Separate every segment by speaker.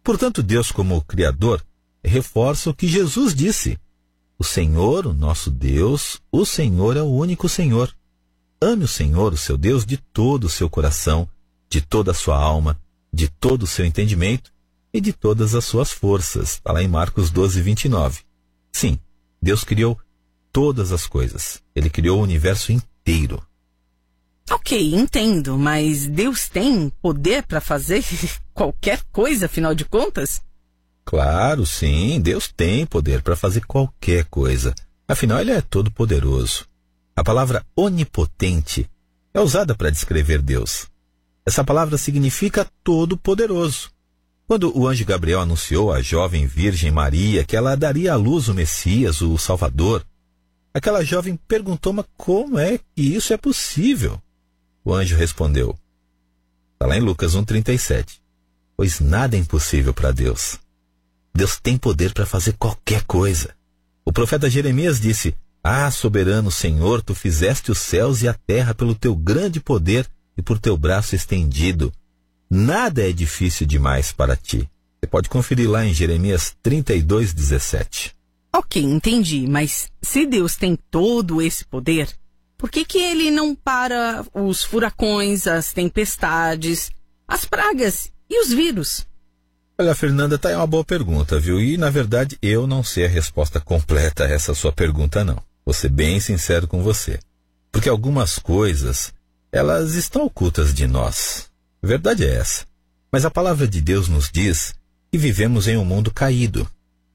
Speaker 1: Portanto, Deus, como Criador, reforça o que Jesus disse. O Senhor, o nosso Deus, o Senhor é o único Senhor. Ame o Senhor, o seu Deus, de todo o seu coração, de toda a sua alma, de todo o seu entendimento e de todas as suas forças. Está lá em Marcos 12, 29. Sim, Deus criou todas as coisas. Ele criou o universo inteiro.
Speaker 2: Ok, entendo, mas Deus tem poder para fazer qualquer coisa, afinal de contas?
Speaker 1: Claro, sim, Deus tem poder para fazer qualquer coisa. Afinal, Ele é todo poderoso. A palavra onipotente é usada para descrever Deus. Essa palavra significa todo poderoso. Quando o anjo Gabriel anunciou à jovem Virgem Maria que ela daria à luz o Messias, o Salvador, aquela jovem perguntou, mas como é que isso é possível? O anjo respondeu, está lá em Lucas 1,37, pois nada é impossível para Deus. Deus tem poder para fazer qualquer coisa. O profeta Jeremias disse, soberano Senhor, tu fizeste os céus e a terra pelo teu grande poder e por teu braço estendido. Nada é difícil demais para ti. Você pode conferir lá em Jeremias 32:17.
Speaker 2: Ok, entendi, mas se Deus tem todo esse poder, por que ele não para os furacões, as tempestades, as pragas e os vírus?
Speaker 1: Olha, Fernanda, tá aí uma boa pergunta, viu? E, na verdade, eu não sei a resposta completa a essa sua pergunta, não. Vou ser bem sincero com você. Porque algumas coisas, elas estão ocultas de nós. A verdade é essa. Mas a palavra de Deus nos diz que vivemos em um mundo caído.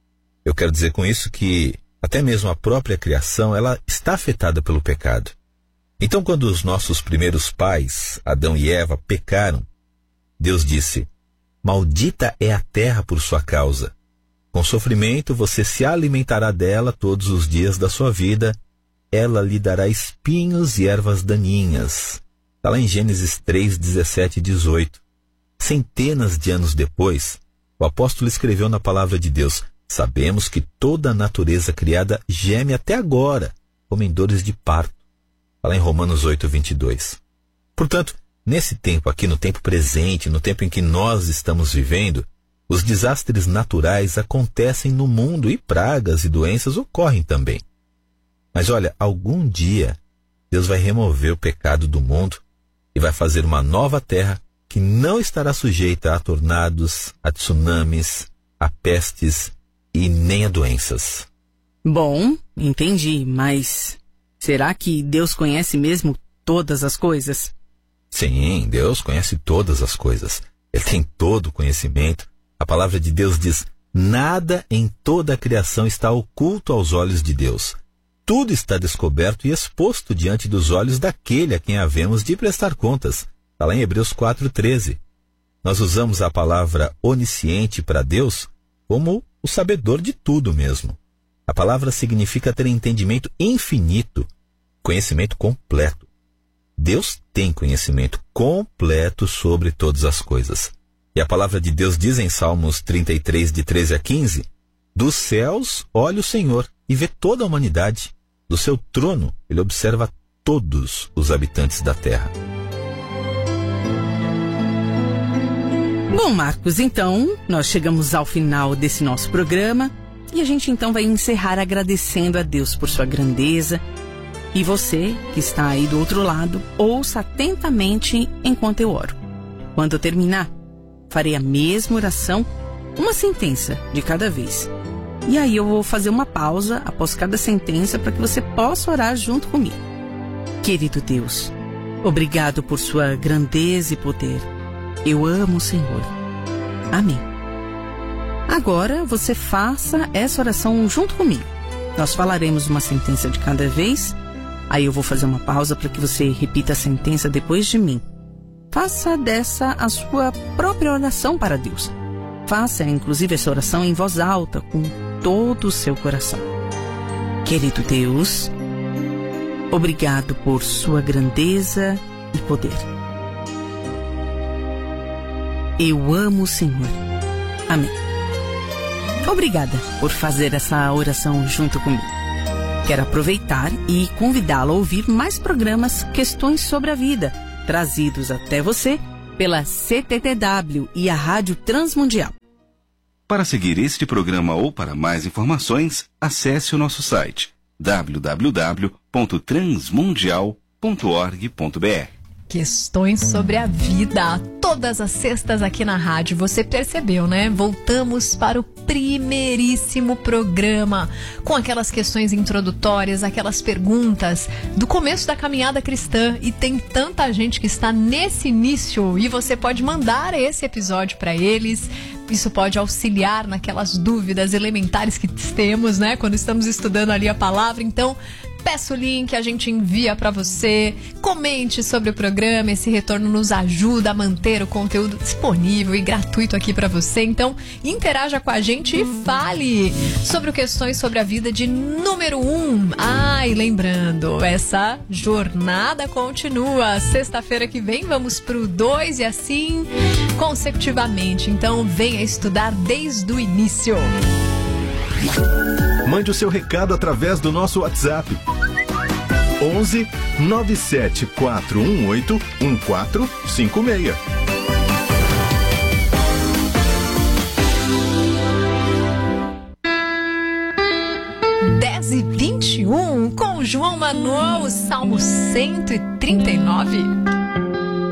Speaker 1: Eu quero dizer com isso que até mesmo a própria criação, ela está afetada pelo pecado. Então, quando os nossos primeiros pais, Adão e Eva, pecaram, Deus disse, maldita é a terra por sua causa. Com sofrimento você se alimentará dela todos os dias da sua vida. Ela lhe dará espinhos e ervas daninhas. Está lá em Gênesis 3, 17 e 18. Centenas de anos depois, o apóstolo escreveu na palavra de Deus, sabemos que toda a natureza criada geme até agora, como em dores de parto. Está lá em Romanos 8, 22. Portanto, nesse tempo aqui, no tempo presente, no tempo em que nós estamos vivendo, os desastres naturais acontecem no mundo e pragas e doenças ocorrem também. Mas olha, algum dia Deus vai remover o pecado do mundo e vai fazer uma nova terra que não estará sujeita a tornados, a tsunamis, a pestes e nem a doenças.
Speaker 2: Bom, entendi, mas será que Deus conhece mesmo todas as coisas?
Speaker 1: Sim, Deus conhece todas as coisas. Ele tem todo o conhecimento. A palavra de Deus diz, nada em toda a criação está oculto aos olhos de Deus. Tudo está descoberto e exposto diante dos olhos daquele a quem havemos de prestar contas. Está lá em Hebreus 4:13. Nós usamos a palavra onisciente para Deus como o sabedor de tudo mesmo. A palavra significa ter entendimento infinito, conhecimento completo. Deus tem conhecimento completo sobre todas as coisas. E a palavra de Deus diz em Salmos 33, de 13 a 15, dos céus olha o Senhor e vê toda a humanidade. Do seu trono, ele observa todos os habitantes da terra.
Speaker 2: Bom, Marcos, então, nós chegamos ao final desse nosso programa e a gente então vai encerrar agradecendo a Deus por sua grandeza. E você, que está aí do outro lado, ouça atentamente enquanto eu oro. Quando eu terminar, farei a mesma oração, uma sentença de cada vez. E aí eu vou fazer uma pausa após cada sentença para que você possa orar junto comigo. Querido Deus, obrigado por sua grandeza e poder. Eu amo o Senhor. Amém. Agora você faça essa oração junto comigo. Nós falaremos uma sentença de cada vez. Aí eu vou fazer uma pausa para que você repita a sentença depois de mim. Faça dessa a sua própria oração para Deus. Faça, inclusive, essa oração em voz alta, com todo o seu coração. Querido Deus, obrigado por sua grandeza e poder. Eu amo o Senhor. Amém. Obrigada por fazer essa oração junto comigo. Quero aproveitar e convidá-lo a ouvir mais programas Questões sobre a Vida, trazidos até você pela CTTW e a Rádio Transmundial.
Speaker 3: Para seguir este programa ou para mais informações, acesse o nosso site www.transmundial.org.br.
Speaker 4: Questões sobre a vida, todas as sextas aqui na rádio, você percebeu, né? Voltamos para o primeiríssimo programa, com aquelas questões introdutórias, aquelas perguntas do começo da caminhada cristã, e tem tanta gente que está nesse início, e você pode mandar esse episódio para eles. Isso pode auxiliar naquelas dúvidas elementares que temos, né? Quando estamos estudando ali a palavra. Então, peça o link, a gente envia para você. Comente sobre o programa, esse retorno nos ajuda a manter o conteúdo disponível e gratuito aqui para você. Então, interaja com a gente e fale sobre questões sobre a vida de número 1. E lembrando, essa jornada continua. Sexta-feira que vem vamos pro 2 e assim consecutivamente. Então, venha estudar desde o início.
Speaker 5: Mande o seu recado através do nosso WhatsApp. 11 97418 1456.
Speaker 4: e 21 com João Manuel, Salmo 139.